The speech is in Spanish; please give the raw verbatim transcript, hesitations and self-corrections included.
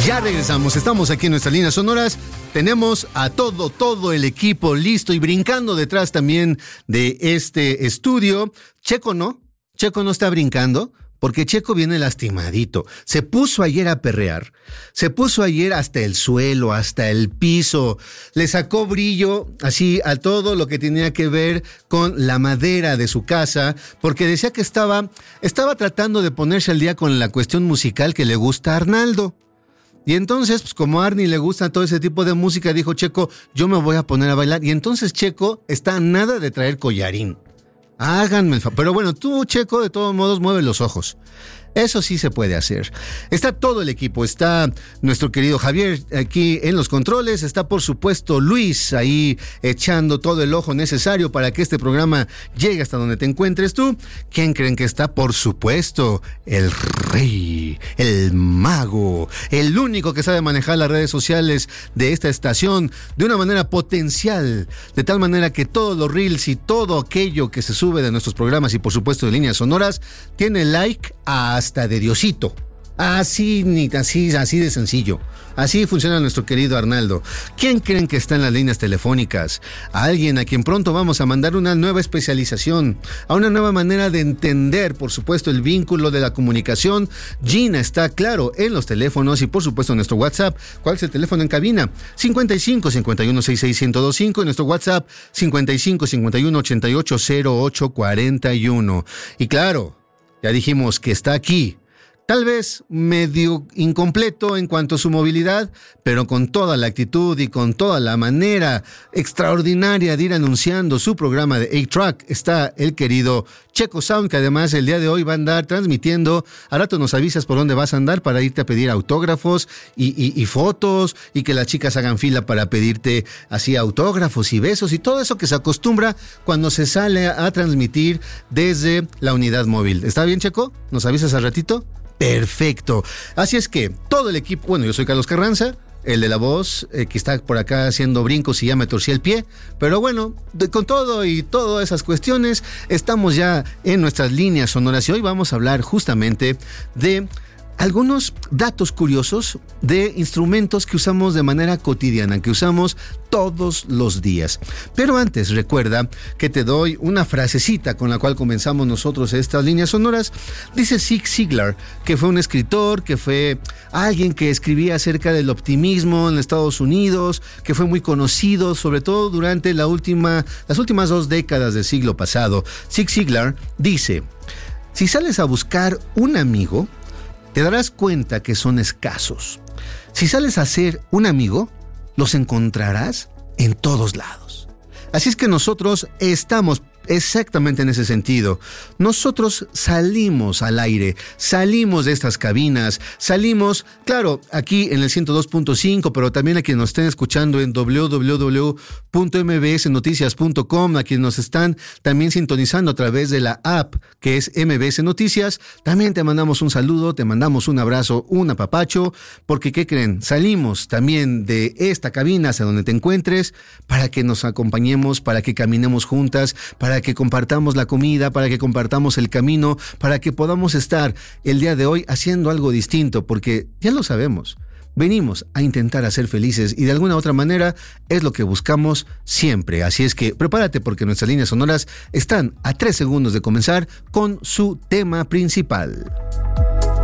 Ya regresamos, estamos aquí en nuestras líneas sonoras. Tenemos a todo, todo el equipo listo y brincando detrás también de este estudio. Checo no, Checo no está brincando. Porque Checo viene lastimadito. Se puso ayer a perrear. Se puso ayer hasta el suelo, hasta el piso. Le sacó brillo así a todo lo que tenía que ver con la madera de su casa. Porque decía que estaba, estaba tratando de ponerse al día con la cuestión musical que le gusta a Arnaldo. Y entonces, pues como a Arnie le gusta todo ese tipo de música, dijo Checo, yo me voy a poner a bailar. Y entonces Checo está a nada de traer collarín. Háganme el favor. Pero bueno, tú, Checo, de todos modos, mueve los ojos. Eso sí se puede hacer. Está todo el equipo. Está nuestro querido Javier aquí en los controles. Está, por supuesto, Luis ahí echando todo el ojo necesario para que este programa llegue hasta donde te encuentres tú. ¿Quién creen que está? Por supuesto, el rey, el mago, el único que sabe manejar las redes sociales de esta estación de una manera potencial, de tal manera que todos los reels y todo aquello que se sube de nuestros programas y, por supuesto, de líneas sonoras, tiene like a hasta de Diosito. Así, ni así, así de sencillo. Así funciona nuestro querido Arnaldo. ¿Quién creen que está en las líneas telefónicas? A alguien a quien pronto vamos a mandar una nueva especialización, a una nueva manera de entender, por supuesto, el vínculo de la comunicación. Gina está, claro, en los teléfonos y, por supuesto, en nuestro WhatsApp. ¿Cuál es el teléfono en cabina? cincuenta y cinco, cincuenta y uno, sesenta y seis, ciento veinticinco y nuestro WhatsApp cincuenta y cinco, cincuenta y uno, ochenta y ocho, cero ocho, cuarenta y uno. Y claro, ya dijimos que está aquí, tal vez medio incompleto en cuanto a su movilidad, pero con toda la actitud y con toda la manera extraordinaria de ir anunciando su programa de eight track, está el querido Checo Sound, que además el día de hoy va a andar transmitiendo. A rato nos avisas por dónde vas a andar para irte a pedir autógrafos y, y, y fotos, y que las chicas hagan fila para pedirte así autógrafos y besos y todo eso que se acostumbra cuando se sale a, a transmitir desde la unidad móvil. ¿Está bien, Checo? ¿Nos avisas al ratito? Perfecto. Así es que todo el equipo, bueno, yo soy Carlos Carranza, el de la voz, eh, que está por acá haciendo brincos y ya me torcí el pie, pero bueno, de, con todo y todas esas cuestiones, estamos ya en nuestras líneas sonoras y hoy vamos a hablar justamente de algunos datos curiosos de instrumentos que usamos de manera cotidiana, que usamos todos los días. Pero antes, recuerda que te doy una frasecita con la cual comenzamos nosotros estas líneas sonoras. Dice Zig Ziglar, que fue un escritor, que fue alguien que escribía acerca del optimismo en Estados Unidos, que fue muy conocido, sobre todo durante la última, las últimas dos décadas del siglo pasado. Zig Ziglar dice, si sales a buscar un amigo, te darás cuenta que son escasos. Si sales a hacer un amigo, los encontrarás en todos lados. Así es que nosotros estamos exactamente en ese sentido. Nosotros salimos al aire, salimos de estas cabinas, salimos, claro, aquí en el ciento dos punto cinco, pero también a quienes nos estén escuchando en doble u doble u doble u punto eme be ese noticias punto com, a quienes nos están también sintonizando a través de la app que es M B S Noticias, también te mandamos un saludo, te mandamos un abrazo, un apapacho, porque ¿qué creen? Salimos también de esta cabina hacia donde te encuentres para que nos acompañemos, para que caminemos juntas, para que compartamos la comida, para que compartamos el camino, para que podamos estar el día de hoy haciendo algo distinto, porque ya lo sabemos, venimos a intentar hacer felices y de alguna otra manera es lo que buscamos siempre. Así es que prepárate porque nuestras líneas sonoras están a tres segundos de comenzar con su tema principal.